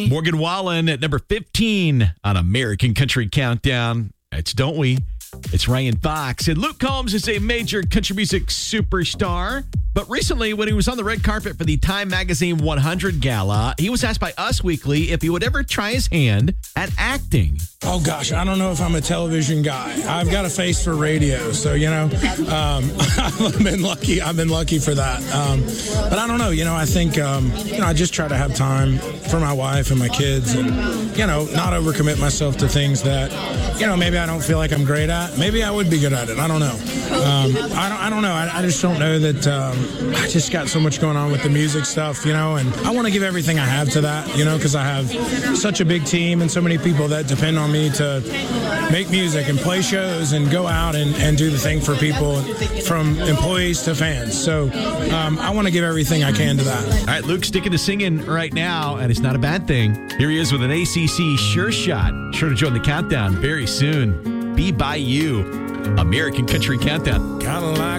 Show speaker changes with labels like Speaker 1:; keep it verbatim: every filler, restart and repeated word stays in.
Speaker 1: Morgan Wallen at number fifteen on American Country Countdown. It's Don't We? It's Ryan Fox. And Luke Combs is a major country music superstar. But recently, when he was on the red carpet for the Time Magazine one hundred Gala, he was asked by Us Weekly if he would ever try his hand at acting.
Speaker 2: Oh, gosh, I don't know if I'm a television guy. I've got a face for radio, so, you know, um, I've been lucky. I've been lucky for that. Um, but I don't know. You know, I think, um, you know, I just try to have time for my wife and my kids and, you know, not overcommit myself to things that, you know, maybe I don't feel like I'm great at. Maybe I would be good at it. I don't know. Um, I, don't, I don't know. I, I just don't know that um, I just got so much going on with the music stuff, you know, and I want to give everything I have to that, you know, because I have such a big team and so many people that depend on me to make music and play shows and go out and, and do the thing for people, from employees to fans. So um, I want to give everything I can to that.
Speaker 1: All right, Luke's sticking to singing right now, and it's not a bad thing. Here he is with an A C C Sure Shot. Sure to join the countdown very soon. Be By You, American Country Countdown.
Speaker 2: Kind of like